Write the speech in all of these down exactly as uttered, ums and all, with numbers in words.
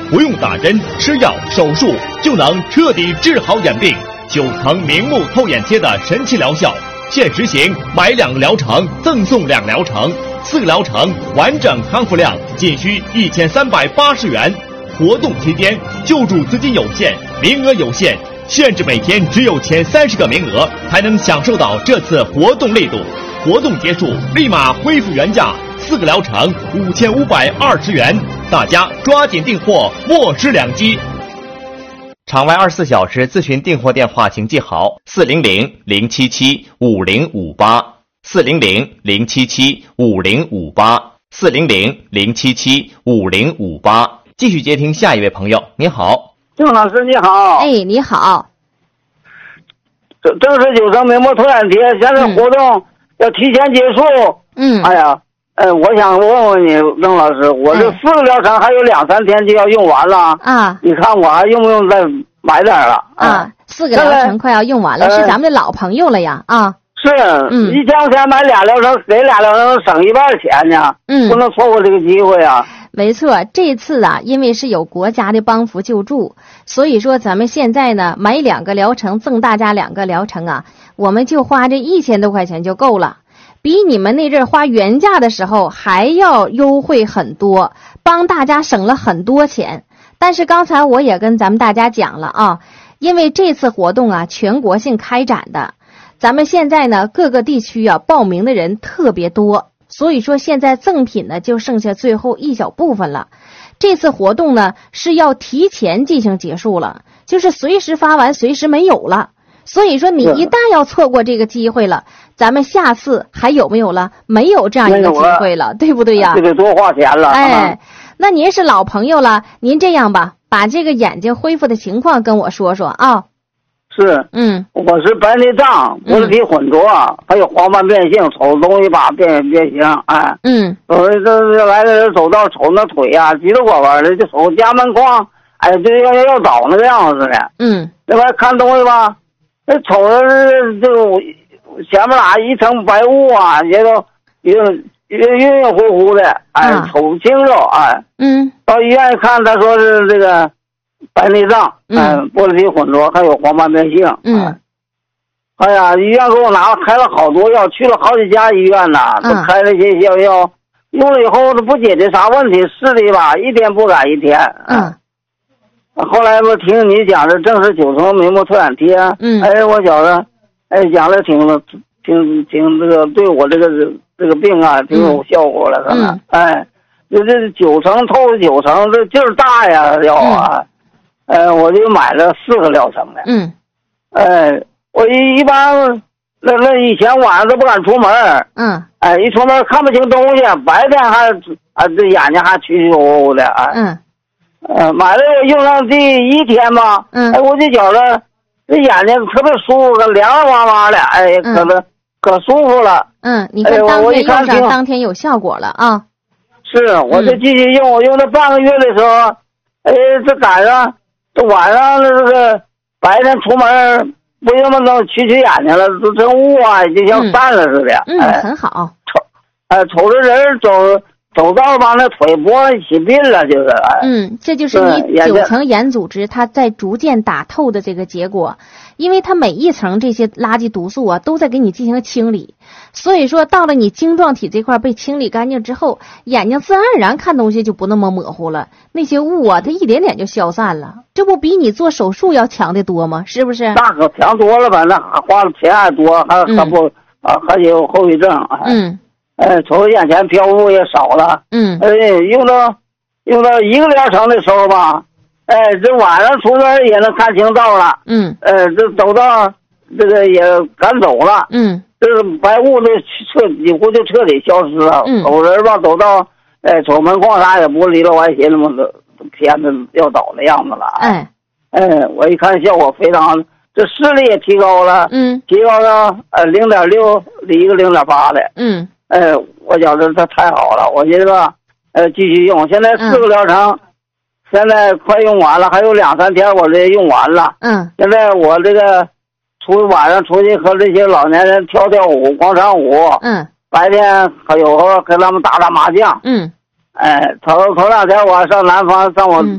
不用打针、吃药、手术就能彻底治好眼病，九层明目透眼贴的神奇疗效，现实行买两个疗程赠送两疗程，四个疗程完整康复量仅需一千三百八十元。活动期间救助资金有限，名额有限，限制每天只有前三十个名额才能享受到这次活动力度。活动结束立马恢复原价，四个疗程五千五百二十元，大家抓紧订货，莫失良机。场外二十四小时咨询订货电话请记好：四零零零七七五零五八，四零零零七七五零五八，四零零零七七五零五八。继续接听下一位朋友，你好， 郑老师你好。 哎，你好。 正正是九层明目透眼贴，现在活动要提前结束。 嗯。 哎呀，呃，我想问问你，郑老师，我这四个疗程还有两三天就要用完了啊。 你看我还用不用再买点了？ 啊，四个疗程快要用完了，是咱们的老朋友了呀啊。 是，嗯，一千块钱买俩疗程，给俩疗程省一半钱呢。嗯，不能错过这个机会啊。 没错，这次啊，因为是有国家的帮扶救助，所以说咱们现在呢，买两个疗程赠大家两个疗程啊，我们就花这一千多块钱就够了，比你们那阵儿花原价的时候还要优惠很多，帮大家省了很多钱。但是刚才我也跟咱们大家讲了啊，因为这次活动啊，全国性开展的，咱们现在呢，各个地区啊，报名的人特别多。所以说现在赠品呢就剩下最后一小部分了，这次活动呢是要提前进行结束了，就是随时发完随时没有了。所以说你一旦要错过这个机会了，咱们下次还有没有了？没有这样一个机会了，对不对呀？ 这个多花钱了。 哎，那您是老朋友了，您这样吧，把这个眼睛恢复的情况跟我说说啊。 是， 嗯， 我是白内障、玻璃体混浊，嗯、还有黄斑变性，瞅东西吧变变形，哎， 嗯， 有的这来的人走道瞅那腿呀、啊，急了拐弯的，就瞅家门框，哎，就要要要倒那个样子的， 嗯， 那玩意看东西吧，那瞅着这个前面哪一层白雾啊，也都晕晕晕晕乎乎的，哎，啊、瞅不清楚，哎， 嗯， 到医院一看，他说是这个。白内障，嗯、呃，玻璃体混浊，还有黄斑变性， 嗯， 哎呀，医院给我拿开了好多药，去了好几家医院呐，都开了些药药，用了以后都不解决啥问题，视力吧一天不改一天， 嗯， 后来我听你讲的正是九层明目透眼贴， 嗯， 哎，我觉着，哎，讲的挺挺挺这个对我这个这个病啊挺有效果了，真的， 嗯、 哎，就这九层透了九层，这劲儿大呀，药啊。嗯呃，我就买了四个疗程的。 嗯， 呃，我一一般那那以前晚上都不敢出门。 嗯， 哎、呃，一出门看不清东西，白天还啊这眼睛还曲曲糊糊的。哎、呃， 嗯， 呃，买了用上第一天吧， 嗯， 哎，我就觉着这眼睛特别舒服，凉哇哇的，哎，可能、嗯、可舒服了。 嗯，你看当天用上，当天有效果了啊。 是，我就继续用，我用了半个月的时候，哎，这赶上。这晚上这个白天出门不那么能曲曲眼睛了，都这雾啊，就像散了似的。 嗯， 哎、 很好。 瞅，哎，瞅着人走走道吧，那腿脖子起病了，就是。哎、 嗯，这就是你九层眼组织它在逐渐打透的这个结果，因为它每一层这些垃圾毒素啊都在给你进行清理，所以说到了你晶状体这块被清理干净之后，眼睛自然而然看东西就不那么模糊了，那些雾啊它一点点就消散了，这不比你做手术要强得多吗？是不是？ 那可强多了吧，那花的钱还多，还还不、嗯、啊还有后遗症。哎、 嗯， 哎，瞅着眼前飘雾也少了。 嗯， 哎，用到用到一个疗程的时候吧，哎，这晚上出门也能看清道了。 嗯， 呃，这走道这个也敢走了。 嗯， 这个白雾就彻几乎就彻底消失了。 嗯， 走人吧，走到哎走门框啥也不离了歪斜那么的偏的要倒的样子了。 哎， 哎，我一看效果非常，这视力也提高了。 嗯， 提高到呃零点六离一个零点八的。 嗯， 哎，我觉得它太好了，我觉得呃继续用。现在四个疗程。嗯，现在快用完了，还有两三天我这用完了。 嗯， 现在我这个出晚上出去和这些老年人跳跳舞、广场舞。 嗯， 白天还有和他们打打麻将。 嗯， 哎，头头两天我上南方上我、嗯、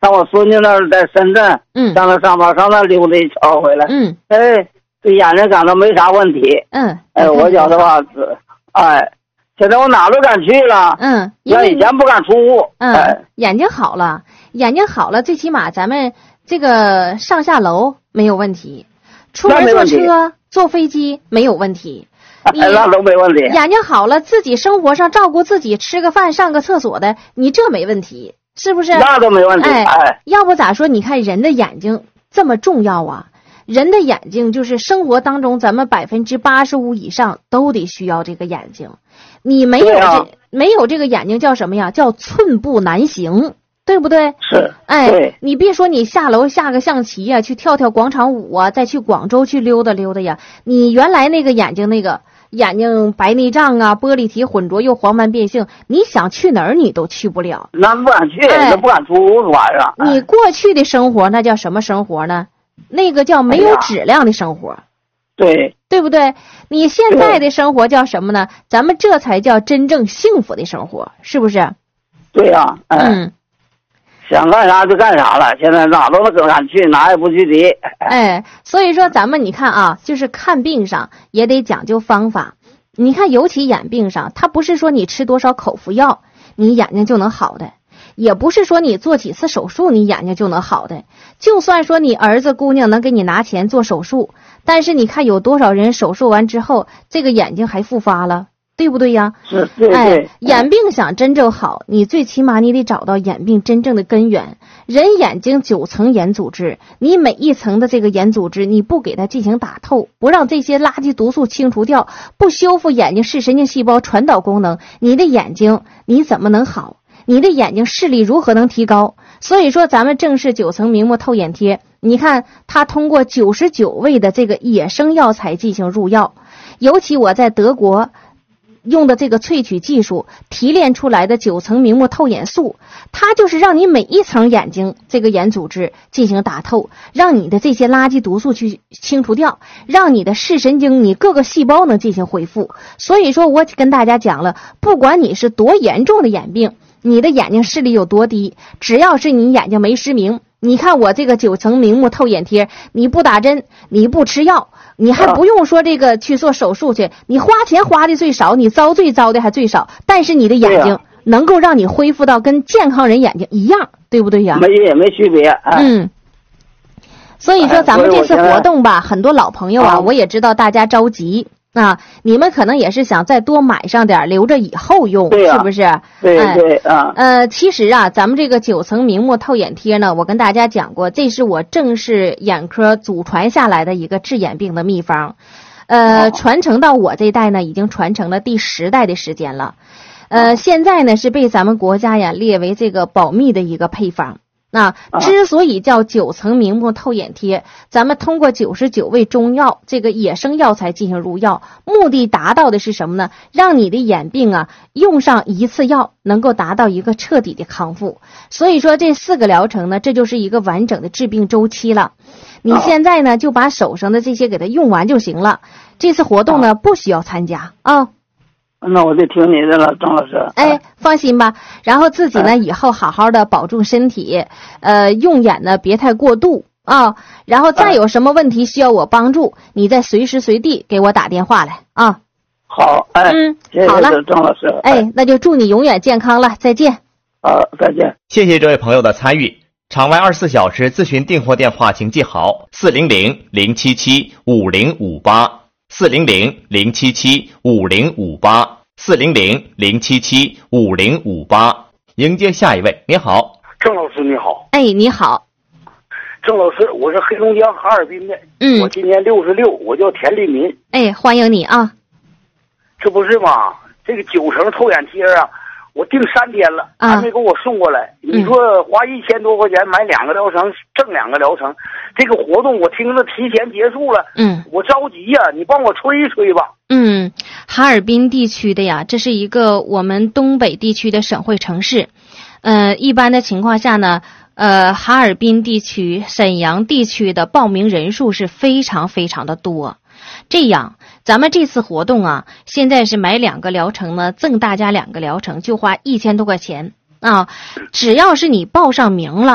上我孙女那儿，在深圳， 嗯， 上那上班，上那溜达一圈回来， 嗯， 哎，这眼睛感到没啥问题， 嗯， 哎，我觉得吧，哎，现在我哪都敢去了， 嗯， 像以前不敢出屋， 嗯， 哎， 眼睛好了，眼睛好了，最起码咱们这个上下楼没有问题，出门坐车、坐飞机没有问题。 哎，那都没问题。 眼睛好了，自己生活上照顾自己，吃个饭、上个厕所的，你这没问题，是不是？ 那都没问题。 哎， 哎， 要不咋说？你看人的眼睛这么重要啊！人的眼睛就是生活当中咱们百分之八十五以上都得需要这个眼睛。你没有这、啊、没有这个眼睛叫什么呀？叫寸步难行，对不对？ 是。 哎， 对， 你别说你下楼下个象棋呀、啊，去跳跳广场舞啊，再去广州去溜达溜达呀，你原来那个眼睛那个。眼睛白内障啊，玻璃体混浊又黄斑变性，你想去哪儿你都去不了。 那不敢去，那、哎、不敢出屋晚上。 你过去的生活那叫什么生活呢？那个叫没有质量的生活。哎、 对， 对不对？你现在的生活叫什么呢？咱们这才叫真正幸福的生活，是不是？ 对呀、啊，哎、 嗯。 想干啥就干啥了，现在哪都能敢去，哪也不拘泥。 哎，所以说咱们你看啊，就是看病上也得讲究方法。你看，尤其眼病上，它不是说你吃多少口服药，你眼睛就能好的，也不是说你做几次手术，你眼睛就能好的。就算说你儿子姑娘能给你拿钱做手术，但是你看有多少人手术完之后，这个眼睛还复发了。对不对呀？ 是，对对。 哎，眼病想真正好，你最起码你得找到眼病真正的根源。人眼睛九层眼组织，你每一层的这个眼组织，你不给它进行打透，不让这些垃圾毒素清除掉，不修复眼睛视神经细胞传导功能，你的眼睛你怎么能好？你的眼睛视力如何能提高？所以说，咱们正是九层明目透眼贴，你看它通过九十九味的这个野生药材进行入药，尤其我在德国。用的这个萃取技术提炼出来的九层明目透眼素，它就是让你每一层眼睛这个眼组织进行打透，让你的这些垃圾毒素去清除掉，让你的视神经你各个细胞能进行恢复。所以说我跟大家讲了，不管你是多严重的眼病，你的眼睛视力有多低，只要是你眼睛没失明，你看我这个九层明目透眼贴，你不打针，你不吃药，你还不用说这个去做手术去，你花钱花的最少，你遭罪遭的还最少，但是你的眼睛能够让你恢复到跟健康人眼睛一样，对不对呀？ 没也没区别。哎、 嗯。所以说咱们这次活动吧，很多老朋友啊， 啊我也知道大家着急。啊，你们可能也是想再多买上点，留着以后用， 对啊、 是不是？ 对对啊。 呃，其实啊，咱们这个九层明目透眼贴呢，我跟大家讲过，这是我正式眼科祖传下来的一个治眼病的秘方，呃，哦、传承到我这一代呢，已经传承了第十代的时间了，呃，现在呢是被咱们国家呀列为这个保密的一个配方。那之所以叫九层明目透眼贴，咱们通过九十九味中药这个野生药材进行入药，目的达到的是什么呢？让你的眼病啊用上一次药能够达到一个彻底的康复。所以说这四个疗程呢，这就是一个完整的治病周期了。你现在呢就把手上的这些给它用完就行了。这次活动呢不需要参加啊。 那我就听你的了，张老师。 哎，放心吧。然后自己呢，以后好好的保重身体，呃，用眼呢别太过度啊。然后再有什么问题需要我帮助，你再随时随地给我打电话来啊。 好，哎， 嗯， 谢谢好了， 张老师。 哎，那就祝你永远健康了，再见。 好，再见。 谢谢这位朋友的参与。场外二十四小时咨询订货电话，请记好：四零零零七七五零五八。四零零零七七五零五八，四零零零七七五零五八。迎接下一位，你好， 郑老师你好。 哎，你好， 郑老师，我是黑龙江哈尔滨的， 嗯， 我今年六十六，我叫田立民。 哎，欢迎你啊。 这不是吗？这个九层透眼贴啊，我订三天了，还没给我送过来。 嗯、 你说花一千多块钱买两个疗程，挣两个疗程，这个活动我听着提前结束了， 嗯， 我着急呀、啊，你帮我催一催吧。 嗯，哈尔滨地区的呀，这是一个我们东北地区的省会城市。呃，一般的情况下呢，呃，哈尔滨地区、沈阳地区的报名人数是非常非常的多。这样，咱们这次活动啊，现在是买两个疗程呢，赠大家两个疗程，就花一千多块钱啊。只要是你报上名了，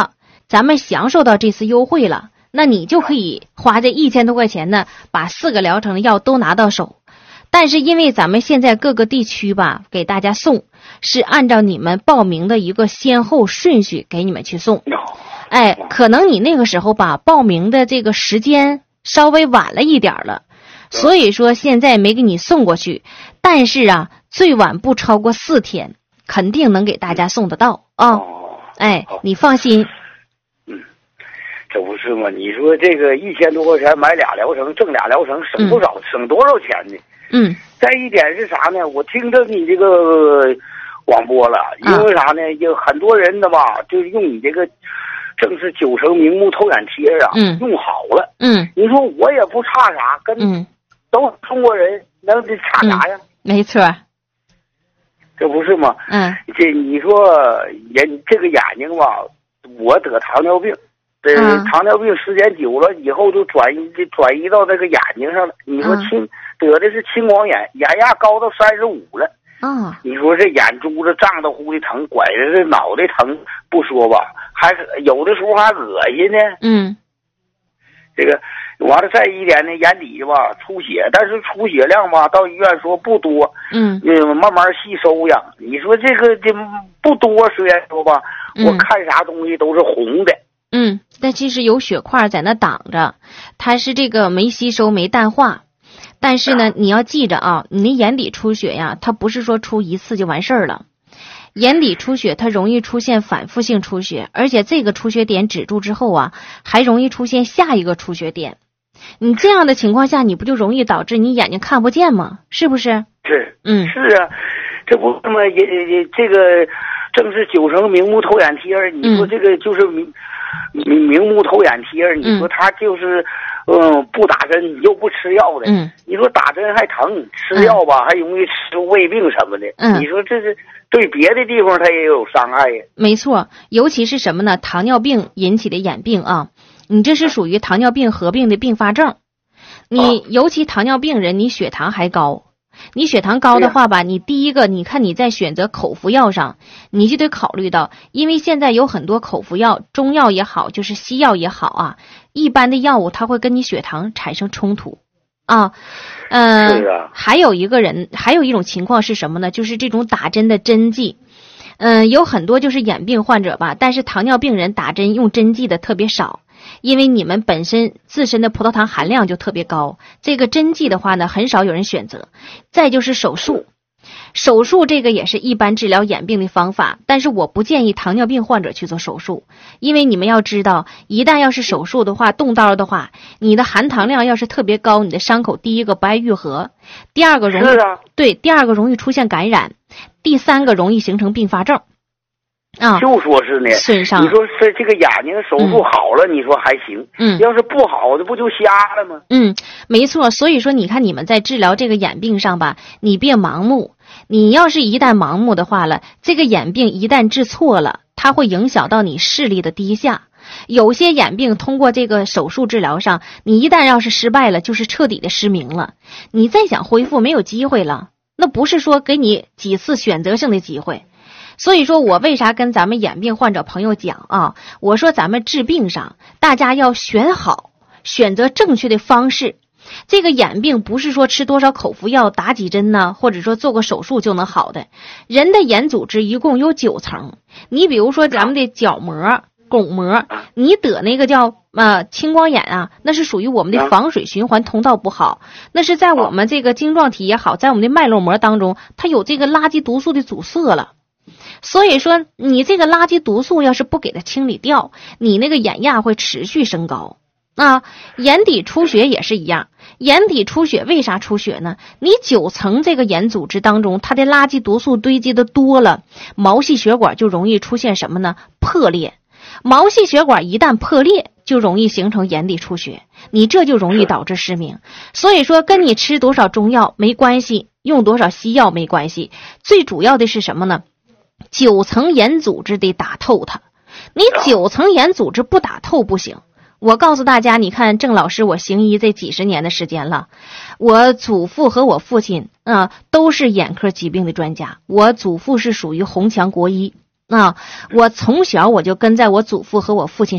咱们享受到这次优惠了，那你就可以花这一千多块钱呢，把四个疗程的药都拿到手。但是因为咱们现在各个地区吧，给大家送是按照你们报名的一个先后顺序给你们去送。哎，可能你那个时候吧，报名的这个时间稍微晚了一点了，所以说现在没给你送过去。但是啊，最晚不超过四天，肯定能给大家送得到啊。哦，哎，你放心。 嗯，这不是吗？你说这个一千多块钱买俩疗程，挣俩疗程，省多少？嗯、省多少钱呢？ 嗯。 再一点是啥呢？我听着你这个广播了，因为啥呢？有很多人的吧，就是用你这个正是九成明目透眼贴啊， 嗯， 用好了。 嗯。 你说我也不差啥，跟嗯都是中国人，能差啥呀？ 嗯、没错。 这不是吗？ 嗯。 这你说人这个眼睛吧，我得糖尿病。这糖尿病时间久了以后，就转移转移到这个眼睛上了。你说青、嗯、得的是青光眼，眼压高到三十五了。 啊、哦， 你说这眼珠子胀得乎的疼，拐着这脑袋疼不说吧，还有的时候还恶心呢。 嗯， 这个完了再一点呢，眼底吧出血，但是出血量吧到医院说不多。 嗯， 嗯，慢慢细收养。你说这个这不多，虽然说吧， 嗯、 我看啥东西都是红的。 嗯，但其实有血块在那挡着，它是这个没吸收没淡化。但是呢，你要记着啊，你那眼底出血呀，它不是说出一次就完事儿了。眼底出血它容易出现反复性出血，而且这个出血点止住之后啊，还容易出现下一个出血点。你这样的情况下，你不就容易导致你眼睛看不见吗？是不是？ 是， 嗯， 是啊，这不那么也也这个正是九成明目透眼贴，你说这个就是明。嗯明明目透眼贴，你说他就是，嗯、呃，不打针又不吃药的， 嗯， 你说打针还疼，吃药吧、嗯、还容易吃胃病什么的， 嗯， 你说这是对别的地方它也有伤害呀。 没错，尤其是什么呢？糖尿病引起的眼病啊，你这是属于糖尿病合并的并发症，你、啊、尤其糖尿病人，你血糖还高。你血糖高的话吧，你第一个，你看你在选择口服药上，你就得考虑到，因为现在有很多口服药，中药也好，就是西药也好啊，一般的药物它会跟你血糖产生冲突啊。嗯、呃，还有一个人，还有一种情况是什么呢？就是这种打针的针剂，嗯、呃，有很多就是眼病患者吧，但是糖尿病人打针用针剂的特别少。因为你们本身自身的葡萄糖含量就特别高，这个针剂的话呢，很少有人选择。再就是手术，手术这个也是一般治疗眼病的方法，但是我不建议糖尿病患者去做手术，因为你们要知道，一旦要是手术的话，动刀的话，你的含糖量要是特别高，你的伤口第一个不爱愈合，第二个容易、 啊、 对，第二个容易出现感染，第三个容易形成并发症。啊， 就说是呢， 损伤。 你说是这个眼睛手术好了，嗯、你说还行， 嗯， 要是不好的不就瞎了吗？ 嗯，没错。所以说，你看你们在治疗这个眼病上吧，你别盲目。你要是一旦盲目的话了，这个眼病一旦治错了，它会影响到你视力的低下。有些眼病通过这个手术治疗上，你一旦要是失败了，就是彻底的失明了。你再想恢复没有机会了，那不是说给你几次选择性的机会。所以说我为啥跟咱们眼病患者朋友讲啊，我说咱们治病上大家要选好，选择正确的方式。这个眼病不是说吃多少口服药打几针呢，或者说做个手术就能好的。人的眼组织一共有九层，你比如说咱们的角膜、巩膜，你得那个叫呃青光眼啊，那是属于我们的防水循环通道不好，那是在我们这个晶状体也好，在我们的脉络膜当中，它有这个垃圾毒素的阻塞了。所以说你这个垃圾毒素要是不给它清理掉，你那个眼压会持续升高啊。眼底出血也是一样，眼底出血为啥出血呢？你九层这个眼组织当中，它的垃圾毒素堆积的多了，毛细血管就容易出现什么呢？破裂。毛细血管一旦破裂，就容易形成眼底出血，你这就容易导致失明。所以说跟你吃多少中药没关系，用多少西药没关系，最主要的是什么呢？九层眼组织得打透它，你九层眼组织不打透不行。我告诉大家，你看郑老师我行医这几十年的时间了，我祖父和我父亲啊、呃、都是眼科疾病的专家，我祖父是属于红墙国医啊，我从小我就跟在我祖父和我父亲